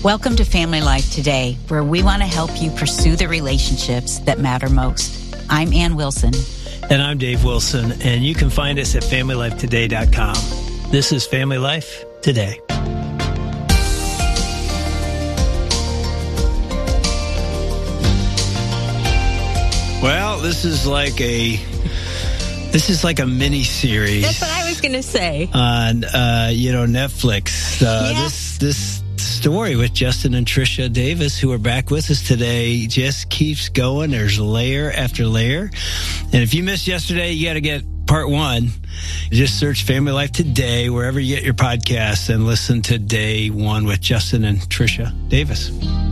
Welcome to Family Life Today, where we want to help you pursue the relationships that matter most. I'm Ann Wilson. And I'm Dave Wilson, and you can find us at FamilyLifeToday.com. This is Family Life Today. Well, this is like a mini series. That's what I was going to say. On Netflix. This story with Justin and Tricia Davis, who are back with us today, just keeps going. There's layer after layer. And if you missed yesterday, you got to get part one. Just search Family Life Today wherever you get your podcasts and listen to day one with Justin and Tricia Davis.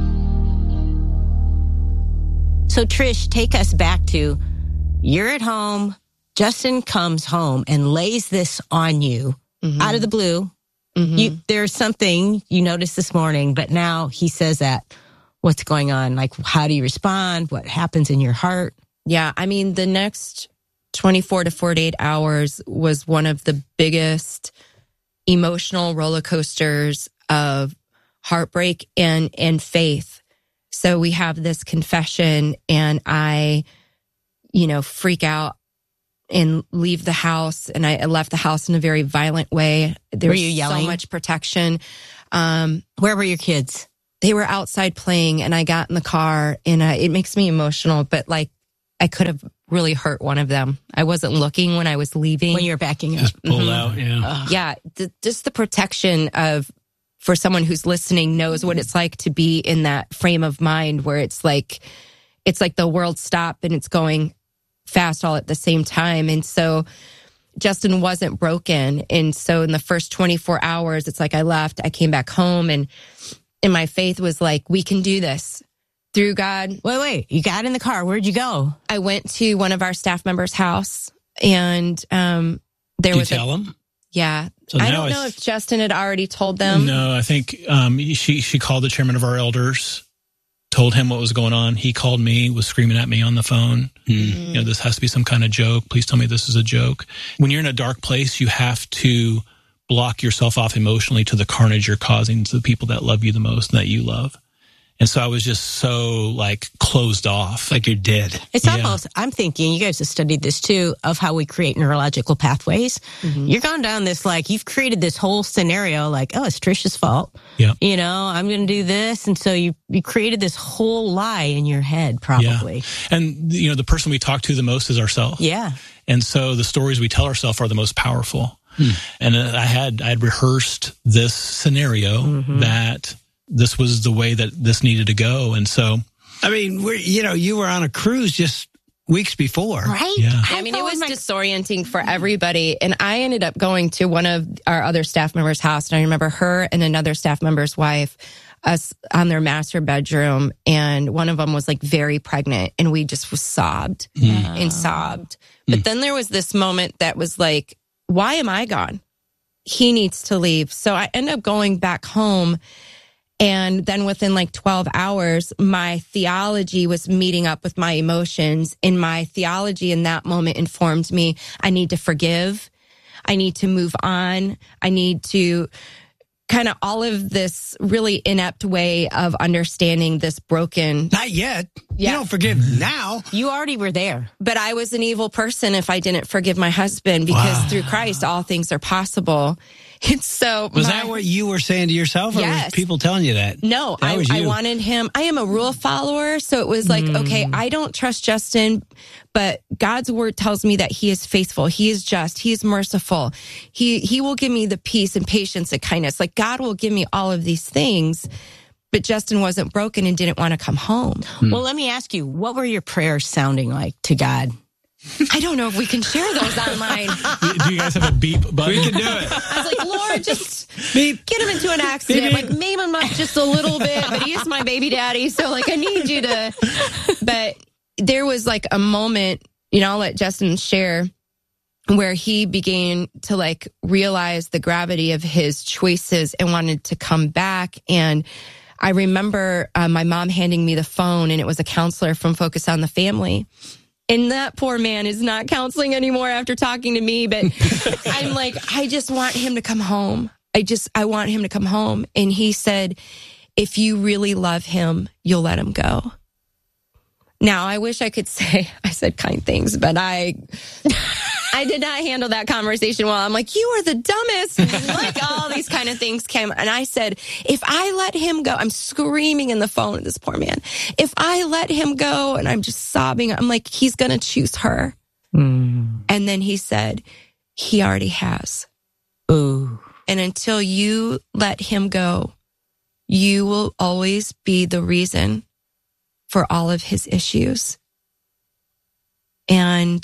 So Trish, take us back to, you're at home, Justin comes home and lays this on you out of the blue. There's something you noticed this morning, but now he says that. What's going on? Like, how do you respond? What happens in your heart? Yeah, I mean, the next 24 to 48 hours was one of the biggest emotional roller coasters of heartbreak and faith. So we have this confession, and I, freak out and leave the house. And I left the house in a very violent way. There was so much protection. Where were your kids? They were outside playing, and I got in the car, and it makes me emotional, but like I could have really hurt one of them. I wasn't looking when I was leaving. When you were backing up. Just pulled out, yeah. Yeah, just the protection for someone who's listening knows what it's like to be in that frame of mind where it's like the world stopped and it's going fast all at the same time. And so Justin wasn't broken. And so in the first 24 hours, it's like I left, I came back home, and my faith was like, we can do this through God. Wait, you got in the car. Where'd you go? I went to one of our staff members' house, and there was tell him? Yeah. So I don't know if Justin had already told them. No, I think she called the chairman of our elders, told him what was going on. He called me, was screaming at me on the phone. This has to be some kind of joke. Please tell me this is a joke. When you're in a dark place, you have to block yourself off emotionally to the carnage you're causing to the people that love you the most and that you love. And so I was just so closed off. Like you're dead. It's almost, I'm thinking, you guys have studied this too, of how we create neurological pathways. You're going down this, you've created this whole scenario, it's Trisha's fault. Yeah. I'm going to do this. And so you created this whole lie in your head, probably. Yeah. And, the person we talk to the most is ourselves. Yeah. And so the stories we tell ourselves are the most powerful. And I had rehearsed this scenario that this was the way that this needed to go. And so, I mean, you were on a cruise just weeks before. Right? Yeah. I mean, it was disorienting for everybody. And I ended up going to one of our other staff members' house. And I remember her and another staff member's wife, us on their master bedroom. And one of them was very pregnant. And we just sobbed and sobbed. But then there was this moment that was why am I gone? He needs to leave. So I ended up going back home. And then within 12 hours, my theology was meeting up with my emotions. And my theology in that moment informed me, I need to forgive. I need to move on. I need to kind of all of this really inept way of understanding this broken. Not yet. Yeah. You don't forgive now. You already were there. But I was an evil person if I didn't forgive my husband, because through Christ, all things are possible. And so was that what you were saying to yourself, or was people telling you that? No, I wanted him. I am a rule follower. So it was okay, I don't trust Justin, but God's word tells me that he is faithful. He is just. He is merciful. He will give me the peace and patience and kindness. God will give me all of these things. But Justin wasn't broken and didn't want to come home. Well, let me ask you, what were your prayers sounding like to God? I don't know if we can share those online. Do you guys have a beep button? We can do it. I was like, Lord, just beep. Get him into an accident. Beep, beep. Maybe him up just a little bit, but he is my baby daddy. So I need you to. But there was a moment, I'll let Justin share, where he began to realize the gravity of his choices and wanted to come back. And I remember my mom handing me the phone, and it was a counselor from Focus on the Family. And that poor man is not counseling anymore after talking to me. But I'm I just want him to come home. I want him to come home. And he said, if you really love him, you'll let him go. Now, I wish I could say I said kind things, but I did not handle that conversation well. I'm like, you are the dumbest. Like all these kind of things came. And I said, if I let him go, I'm screaming in the phone at this poor man. If I let him go, and I'm just sobbing, I'm like, he's going to choose her. And then he said, he already has. Ooh. And until you let him go, you will always be the reason for all of his issues. And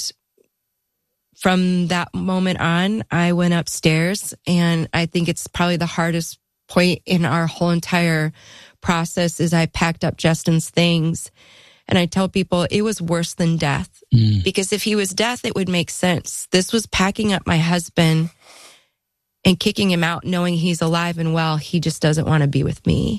from that moment on, I went upstairs, and I think it's probably the hardest point in our whole entire process is I packed up Justin's things. And I tell people it was worse than death, because if he was death, it would make sense. This was packing up my husband and kicking him out, knowing he's alive and well. He just doesn't want to be with me.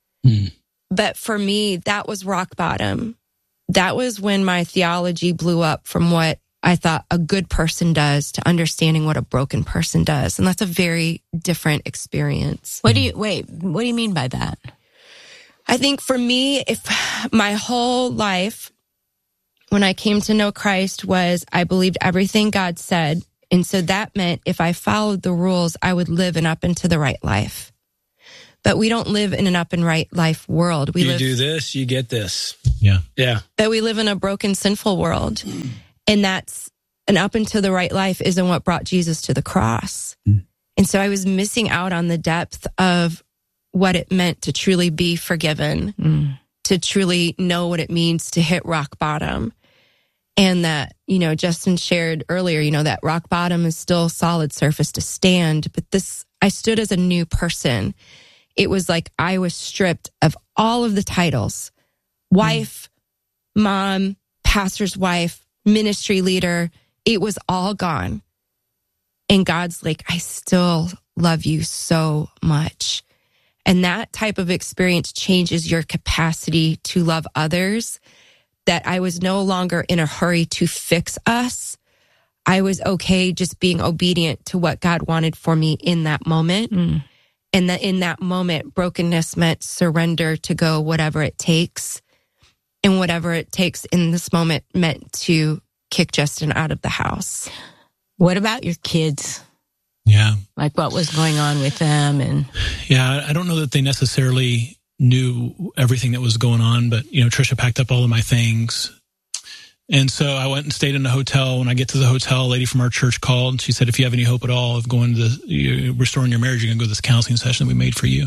But for me, that was rock bottom. That was when my theology blew up from what I thought a good person does to understanding what a broken person does. And that's a very different experience. What do you mean by that? I think for me, if my whole life, when I came to know Christ, was I believed everything God said. And so that meant if I followed the rules, I would live an up and to the right life. But we don't live in an up and right life world. You do this, you get this. Yeah. But we live in a broken, sinful world. And that's an up and to the right life isn't what brought Jesus to the cross. And so I was missing out on the depth of what it meant to truly be forgiven, to truly know what it means to hit rock bottom. And that, Justin shared earlier, that rock bottom is still solid surface to stand. But I stood as a new person. It was like I was stripped of all of the titles: wife, mom, pastor's wife, ministry leader. It was all gone. And God's like, I still love you so much. And that type of experience changes your capacity to love others, that I was no longer in a hurry to fix us. I was okay just being obedient to what God wanted for me in that moment. And that in that moment, brokenness meant surrender to go whatever it takes. And whatever it takes in this moment meant to kick Justin out of the house. What about your kids? Yeah. Like what was going on with them? And yeah, I don't know that they necessarily knew everything that was going on, but Trisha packed up all of my things. And so I went and stayed in a hotel. When I get to the hotel, a lady from our church called, and she said, if you have any hope at all of going to restoring your marriage, you can go to this counseling session that we made for you.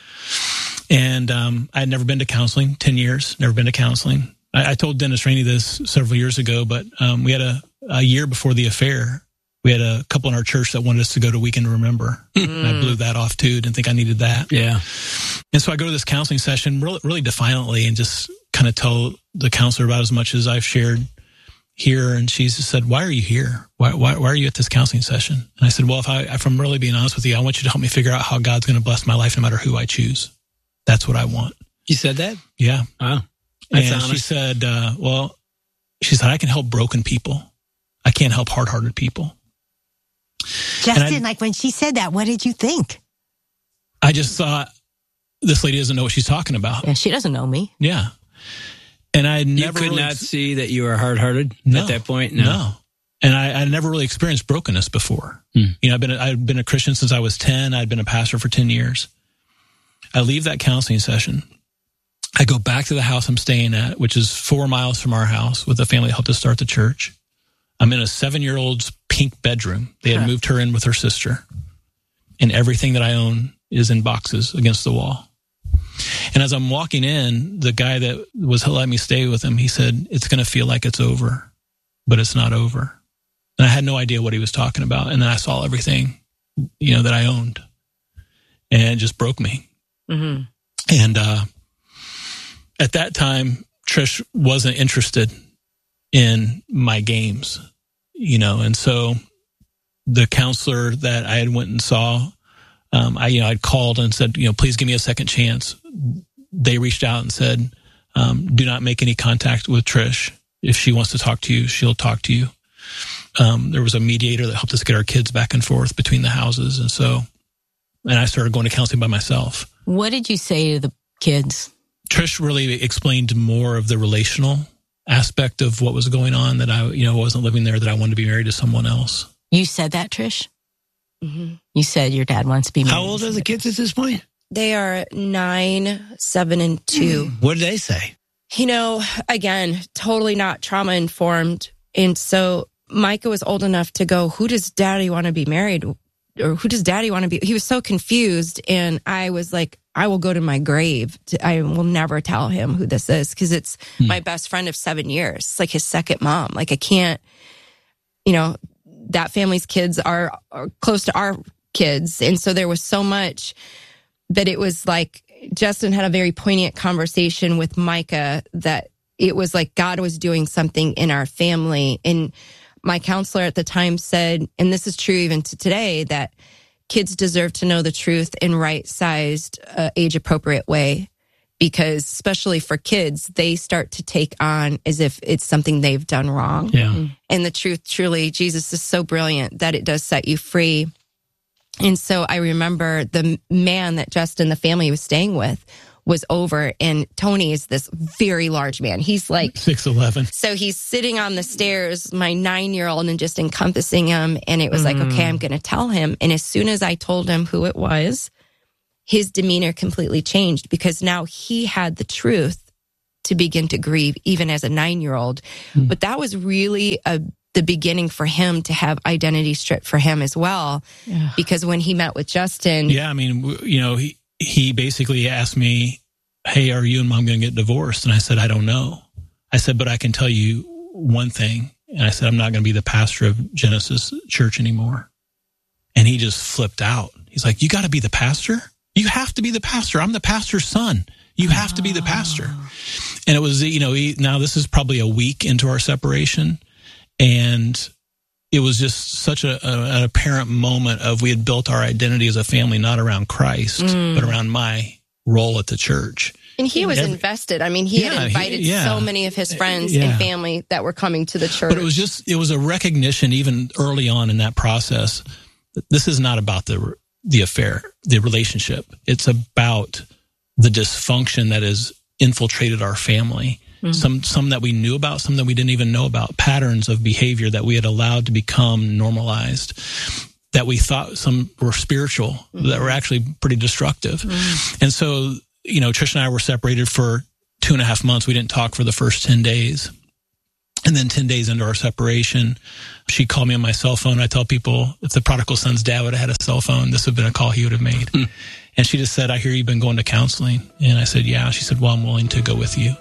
And I had never been to counseling, 10 years, never been to counseling. I told Dennis Rainey this several years ago, but we had a year before the affair, we had a couple in our church that wanted us to go to Weekend to Remember. And I blew that off too, didn't think I needed that. Yeah. And so I go to this counseling session really defiantly and just kind of tell the counselor about as much as I've shared here. And she just said, why are you here? Why are you at this counseling session? And I said, well, if I'm really being honest with you, I want you to help me figure out how God's going to bless my life no matter who I choose. That's what I want. You said that? Yeah. Wow. That's and honest. she said, I can help broken people. I can't help hard-hearted people. Justin, like when she said that, what did you think? I just thought, this lady doesn't know what she's talking about. Yeah, she doesn't know me. Yeah. And I never You could not see that you were hard-hearted at that point? No. And I never really experienced brokenness before. I've been a Christian since I was 10. I'd been a pastor for 10 years. I leave that counseling session. I go back to the house I'm staying at, which is 4 miles from our house, with the family that helped us start the church. I'm in a 7-year-old's pink bedroom. They had moved her in with her sister. And everything that I own is in boxes against the wall. And as I'm walking in, the guy that was letting me stay with him, he said, it's going to feel like it's over, but it's not over. And I had no idea what he was talking about. And then I saw everything, that I owned. And it just broke me. Mm-hmm. And at that time, Trish wasn't interested in my games, and so the counselor that I had went and saw, I'd called and said, please give me a second chance. They reached out and said, do not make any contact with Trish. If she wants to talk to you, she'll talk to you. There was a mediator that helped us get our kids back and forth between the houses. And I started going to counseling by myself. What did you say to kids? Trish really explained more of the relational aspect of what was going on, that I, wasn't living there, that I wanted to be married to someone else. You said that, Trish? Mm-hmm. You said your dad wants to be married. How old are the kids at this point? They are 9, 7, and 2. What did they say? Again, totally not trauma informed. And so Micah was old enough to go, who does daddy want to be married? Or who does daddy want to be? He was so confused. And I was like, I will go to my grave. I will never tell him who this is, because it's my best friend of 7 years. It's like his second mom. Like, I can't, that family's kids are close to our kids. And so there was so much that it was like Justin had a very poignant conversation with Micah that it was like God was doing something in our family. And my counselor at the time said, and this is true even to today, that kids deserve to know the truth in right-sized, age-appropriate way, because especially for kids, they start to take on as if it's something they've done wrong. Yeah. And the truth, truly, Jesus is so brilliant that it does set you free. And so I remember the man that Justin, the family was staying with, was over, and Tony is this very large man. He's like 6'11". So he's sitting on the stairs, my 9-year-old, and just encompassing him. And it was like, okay, I'm going to tell him. And as soon as I told him who it was, his demeanor completely changed, because now he had the truth to begin to grieve, even as a 9-year-old. But that was really the beginning for him to have identity stripped for him as well. Yeah. Because when he met with Justin. Yeah, I mean, he basically asked me, hey, are you and mom going to get divorced? And I said, I don't know. I said, but I can tell you one thing. And I said, I'm not going to be the pastor of Genesis Church anymore. And he just flipped out. He's like, you got to be the pastor? You have to be the pastor. I'm the pastor's son. You have to be the pastor. And it was, now this is probably a week into our separation. And it was just such an apparent moment of we had built our identity as a family, not around Christ, but around my role at the church. And he was invested. I mean, he had invited so many of his friends and family that were coming to the church. But it was a recognition even early on in that process. This is not about the affair, the relationship. It's about the dysfunction that has infiltrated our family. Some that we knew about, some that we didn't even know about, patterns of behavior that we had allowed to become normalized, that we thought some were spiritual, that were actually pretty destructive. And so, Trish and I were separated for 2.5 months. We didn't talk for the first 10 days. And then 10 days into our separation, she called me on my cell phone. I tell people, if the prodigal son's dad would have had a cell phone, this would have been a call he would have made. And she just said, I hear you've been going to counseling. And I said, yeah. She said, well, I'm willing to go with you.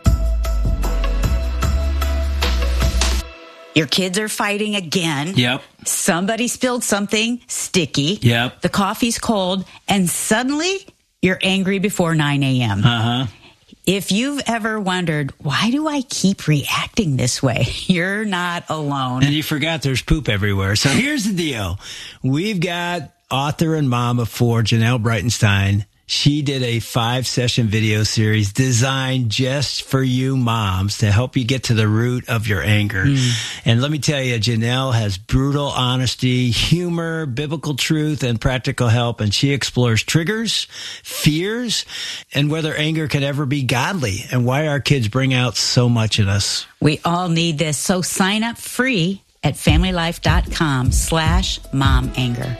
Your kids are fighting again. Yep. Somebody spilled something sticky. Yep. The coffee's cold, and suddenly you're angry before 9 a.m. Uh-huh. If you've ever wondered, why do I keep reacting this way? You're not alone. And you forgot there's poop everywhere. So here's the deal. We've got author and mom of 4, Janelle Breitenstein. She did a 5-session video series designed just for you moms to help you get to the root of your anger. And let me tell you, Janelle has brutal honesty, humor, biblical truth, and practical help. And she explores triggers, fears, and whether anger can ever be godly and why our kids bring out so much in us. We all need this. So sign up free at familylife.com/momanger.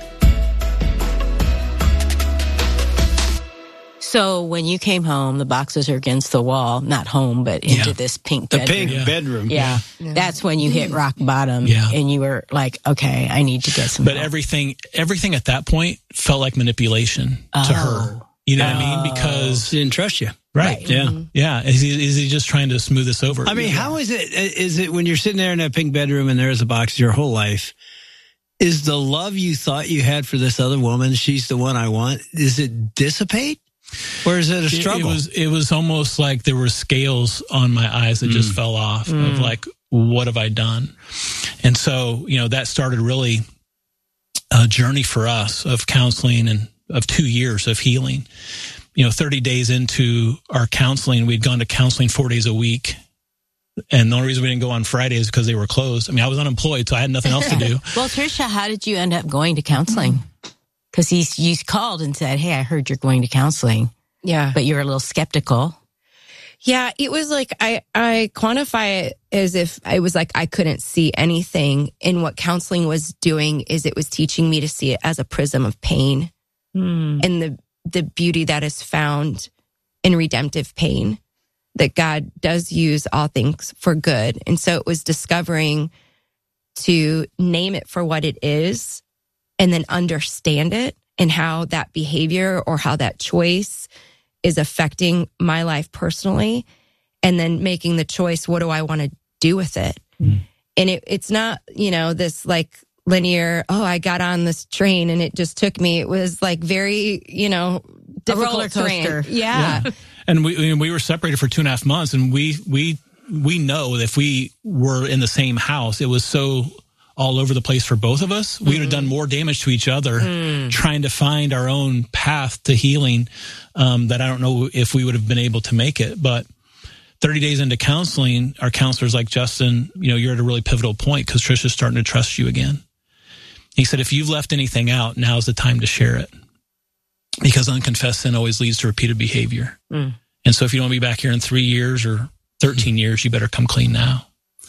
So when you came home, the boxes are against the wall, not home, but into this pink bedroom. The pink bedroom. Yeah. That's when you hit rock bottom and you were like, okay, I need to get some But help. everything at that point felt like manipulation to her. You know what I mean? Because she didn't trust you. Right. Yeah. Yeah. Is he just trying to smooth this over? I mean, how is it? Is it when you're sitting there in that pink bedroom and there's a box your whole life? Is the love you thought you had for this other woman, she's the one I want, does it dissipate? Or is it a struggle? It was almost like there were scales on my eyes that just fell off of like, what have I done? And so, that started really a journey for us of counseling and of 2 years of healing. 30 days into our counseling, we'd gone to counseling 4 days a week. And the only reason we didn't go on Fridays is because they were closed. I mean, I was unemployed, so I had nothing else to do. Well, Tricia, how did you end up going to counseling? Because you called and said, hey, I heard you're going to counseling. Yeah. But you're a little skeptical. Yeah, it was like, I quantify it as if I was like, I couldn't see anything. And what counseling was doing is it was teaching me to see it as a prism of pain and the beauty that is found in redemptive pain, that God does use all things for good. And so it was discovering to name it for what it is and then understand it and how that behavior or how that choice is affecting my life personally, and then making the choice, what do I want to do with it? And it's not, this like linear, I got on this train and it just took me. It was like very, difficult a roller coaster. Terrain. Yeah. And we were separated for 2.5 months, and we know that if we were in the same house, it was so all over the place for both of us. We would have done more damage to each other trying to find our own path to healing, that I don't know if we would have been able to make it. But 30 days into counseling, our counselor's like, Justin, you're at a really pivotal point because Trisha's starting to trust you again. He said, if you've left anything out, now's the time to share it, because unconfessed sin always leads to repeated behavior. And so if you don't want to be back here in 3 years or 13 years, you better come clean now.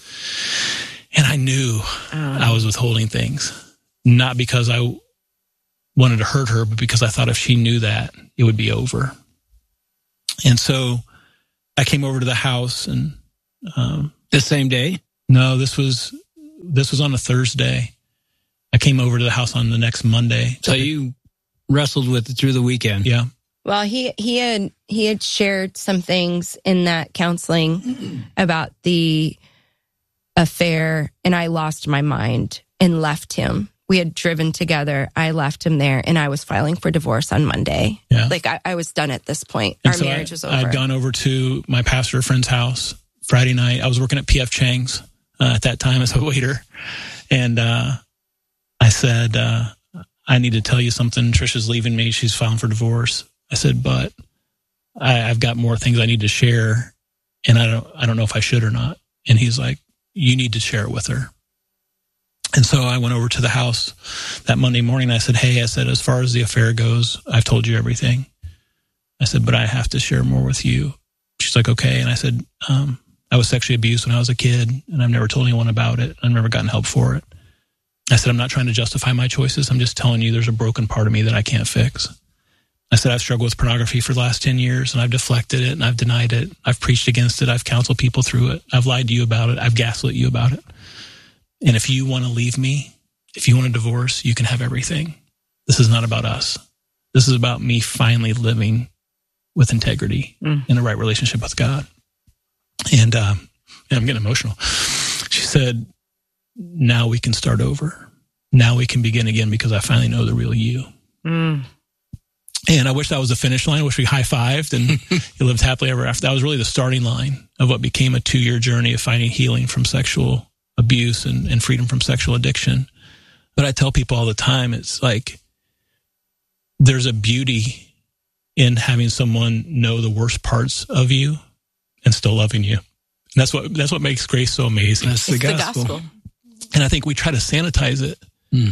And I knew I was withholding things, not because I wanted to hurt her, but because I thought if she knew that, it would be over. And so I came over to the house, and the same day? No, this was on a Thursday. I came over to the house on the next Monday. So you wrestled with it through the weekend? Yeah. Well, he had shared some things in that counseling about the affair, and I lost my mind and left him. We had driven together. I left him there, and I was filing for divorce on Monday. Yeah. Like I was done at this point. And our so marriage was over. I'd gone over to my pastor friend's house Friday night. I was working at P.F. Chang's at that time as a waiter. And I said, I need to tell you something. Trisha's leaving me. She's filing for divorce. I said, but I've got more things I need to share, and I don't know if I should or not. And he's like, you need to share it with her. And so I went over to the house that Monday morning. And I said, hey, as far as the affair goes, I've told you everything. I said, but I have to share more with you. She's like, okay. And I said, I was sexually abused when I was a kid, and I've never told anyone about it. I've never gotten help for it. I said, I'm not trying to justify my choices. I'm just telling you there's a broken part of me that I can't fix. I said, I've struggled with pornography for the last 10 years, and I've deflected it, and I've denied it. I've preached against it. I've counseled people through it. I've lied to you about it. I've gaslit you about it. And if you want to leave me, if you want a divorce, you can have everything. This is not about us. This is about me finally living with integrity in a right relationship with God. And I'm getting emotional. She said, now we can start over. Now we can begin again because I finally know the real you. And I wish that was the finish line. I wish we high-fived and you lived happily ever after. That was really the starting line of what became a 2-year journey of finding healing from sexual abuse and freedom from sexual addiction. But I tell people all the time, it's like there's a beauty in having someone know the worst parts of you and still loving you. And that's what makes grace so amazing. That's the gospel. And I think we try to sanitize it.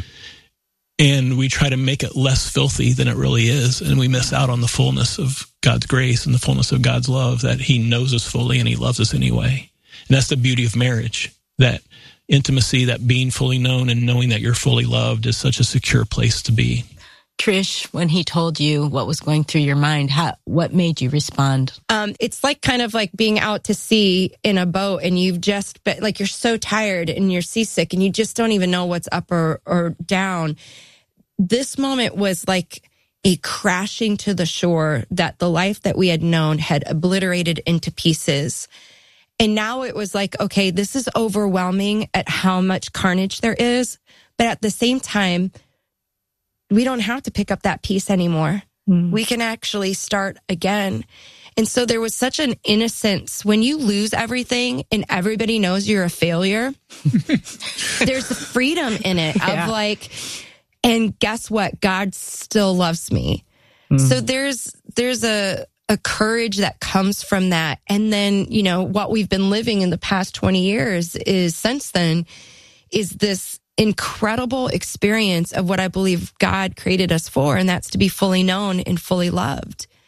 And we try to make it less filthy than it really is. And we miss out on the fullness of God's grace and the fullness of God's love, that he knows us fully and he loves us anyway. And that's the beauty of marriage, that intimacy, that being fully known and knowing that you're fully loved is such a secure place to be. Trish, when he told you what was going through your mind, what made you respond? It's like kind of like being out to sea in a boat, and you've just been, like, you're so tired and you're seasick and you just don't even know what's up or down. This moment was like a crashing to the shore that the life that we had known had obliterated into pieces. And now it was like, okay, this is overwhelming at how much carnage there is. But at the same time, we don't have to pick up that piece anymore. We can actually start again. And so there was such an innocence when you lose everything and everybody knows you're a failure. There's a freedom in it of like, and guess what? God still loves me. So there's a courage that comes from that. And then, what we've been living in the past 20 years since then is this incredible experience of what I believe God created us for. And that's to be fully known and fully loved.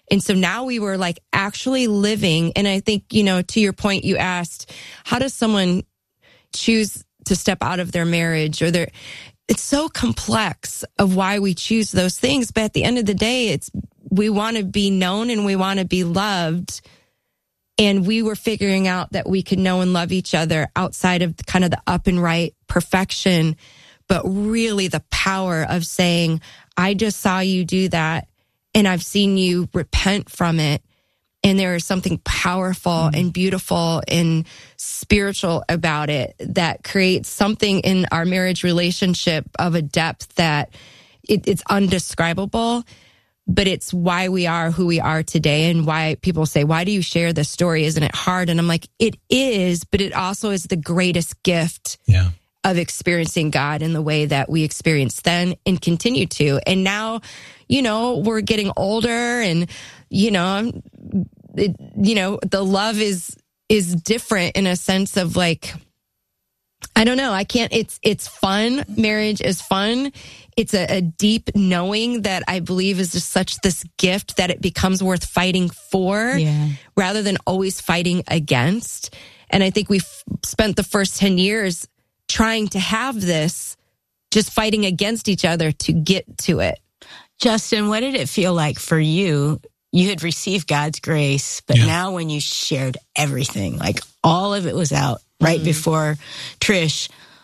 And so now we were like actually living. And I think, you know, to your point, you asked, how does someone choose to step out of their marriage or their, it's so complex of why we choose those things. But at the end of the day, we want to be known and we want to be loved. And we were figuring out that we could know and love each other outside of kind of the up and right perfection, but really the power of saying, I just saw you do that and I've seen you repent from it. And there is something powerful and beautiful and spiritual about it that creates something in our marriage relationship of a depth that it's undescribable, but it's why we are who we are today and why people say, why do you share this story? Isn't it hard? And I'm like, it is, but it also is the greatest gift of experiencing God in the way that we experienced then and continue to. And now, you know, we're getting older and, you know, the love is different in a sense of like, I don't know. It's fun. Marriage is fun. It's a deep knowing that I believe is just such this gift that it becomes worth fighting for rather than always fighting against. And I think we've spent the first 10 years trying to have this, just fighting against each other to get to it. Justin, what did it feel like for you? You had received God's grace, but now when you shared everything, like all of it was out right before Trish,